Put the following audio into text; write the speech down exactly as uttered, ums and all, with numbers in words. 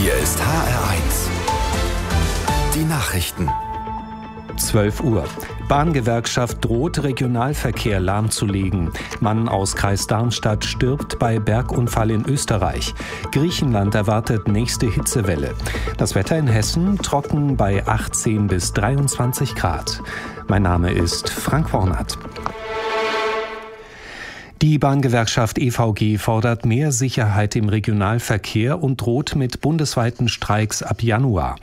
Hier ist H R eins. Die Nachrichten. zwölf Uhr. Bahngewerkschaft droht, Regionalverkehr lahmzulegen. Mann aus Kreis Darmstadt stirbt bei Bergunfall in Österreich. Griechenland erwartet nächste Hitzewelle. Das Wetter in Hessen trocken bei achtzehn bis dreiundzwanzig Grad. Mein Name ist Frank Wornert. Die Bahngewerkschaft E V G fordert mehr Sicherheit im Regionalverkehr und droht mit bundesweiten Streiks ab Januar.